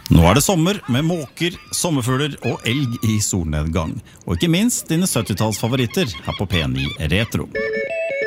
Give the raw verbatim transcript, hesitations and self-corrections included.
Nå er det sommer med måker, sommerfugler og elg i solnedgang. Og ikke minst dine syttitalls favoritter her på P ni Retro.